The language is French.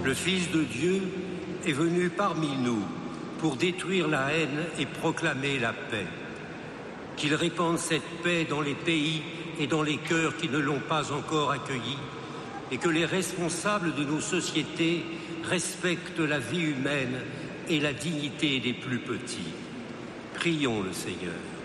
Le Fils de Dieu est venu parmi nous pour détruire la haine et proclamer la paix. Qu'il répande cette paix dans les pays et dans les cœurs qui ne l'ont pas encore accueillie, et que les responsables de nos sociétés respectent la vie humaine et la dignité des plus petits. Prions le Seigneur.